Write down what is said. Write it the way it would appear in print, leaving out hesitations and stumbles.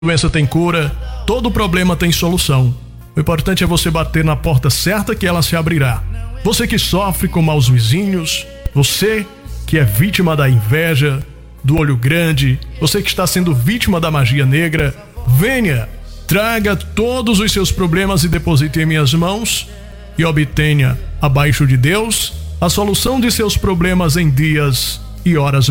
doença tem cura, todo problema tem solução. O importante é você bater na porta certa que ela se abrirá. Você que sofre com maus vizinhos, você que é vítima da inveja, do olho grande, você que está sendo vítima da magia negra, venha, traga todos os seus problemas e deposite em minhas mãos e obtenha, abaixo de Deus, a solução de seus problemas em dias e horas